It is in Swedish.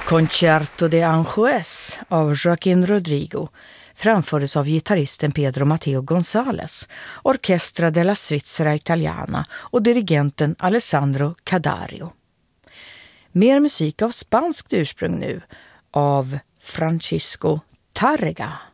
Concerto de Aranjuez av Joaquín Rodrigo framfördes av gitarristen Pedro Matteo González, Orchestra della Svizzera Italiana och dirigenten Alessandro Cadario. Mer musik av spanskt ursprung nu av Francisco Tárrega.